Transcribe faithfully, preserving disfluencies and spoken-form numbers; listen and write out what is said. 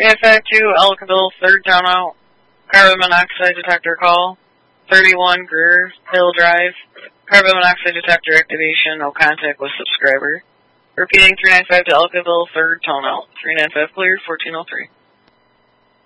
nine five two, Ellicottville, third town out. Carbon monoxide detector call. thirty-one Greer Hill Drive. Carbon monoxide detector activation, no contact with subscriber. Repeating three nine five to Ellicottville, third town out. three nine five cleared, fourteen oh three.